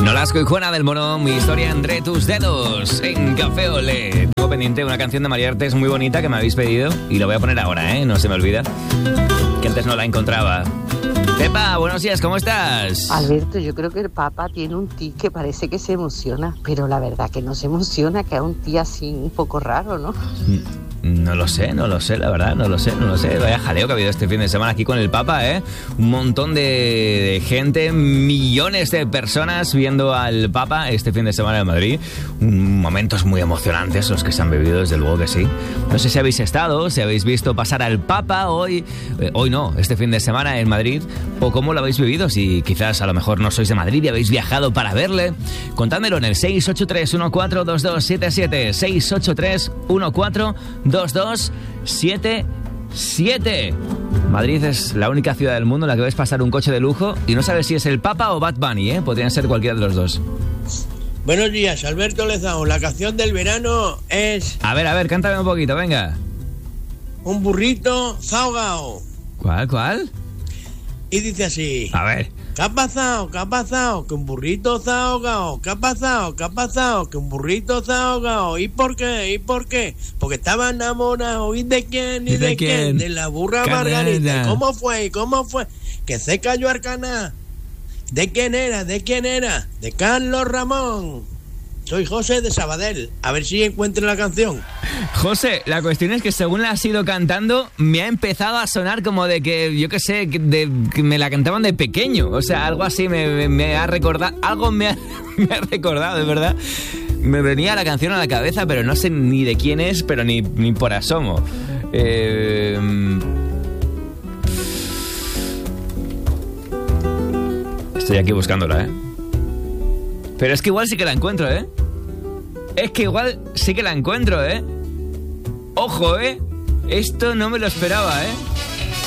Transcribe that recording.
Nolasco y Juana del Mono, mi historia entre tus dedos, en Café Olé. Tengo pendiente una canción de María Artes muy bonita que me habéis pedido y la voy a poner ahora, no se me olvida, que antes no la encontraba. Pepa, buenos días, ¿cómo estás? Alberto, yo creo que el Papa tiene un tic que parece que se emociona, pero la verdad que no se emociona, que es un tic así un poco raro, ¿no? No lo sé, la verdad, no lo sé. Vaya jaleo que ha habido este fin de semana aquí con el Papa, Un montón de gente, millones de personas viendo al Papa este fin de semana en Madrid. Momentos muy emocionantes los que se han vivido, desde luego que sí. No sé si habéis estado, si habéis visto pasar al Papa hoy no, este fin de semana en Madrid, o cómo lo habéis vivido, si quizás a lo mejor no sois de Madrid y habéis viajado para verle. Contádmelo en el 683-142277, 683-142277. Madrid es la única ciudad del mundo en la que ves pasar un coche de lujo y no sabes si es el Papa o Bad Bunny, Podrían ser cualquiera de los dos. Buenos días, Alberto Lezao. La canción del verano es... A ver, cántame un poquito, venga. Un burrito zahogao. ¿Cuál? Y dice así... A ver. ¿Qué ha pasado? Que un burrito zahogao. ¿Qué ha pasado? Que un burrito zahogao. ¿Y por qué? Porque estaba enamorado. ¿Y de quién? ¿De quién? De la burra Margarita. ¿Cómo fue? Que se cayó Arcana. ¿De quién era? De Carlos Ramón. Soy José de Sabadell. A ver si encuentro la canción. José, la cuestión es que según la has ido cantando, me ha empezado a sonar como de que, yo qué sé, que me la cantaban de pequeño. O sea, algo así me ha recordado. Algo me ha recordado, de verdad. Me venía la canción a la cabeza, pero no sé ni de quién es, pero ni por asomo. Estoy aquí buscándola, Pero es que igual sí que la encuentro, Ojo, Esto no me lo esperaba,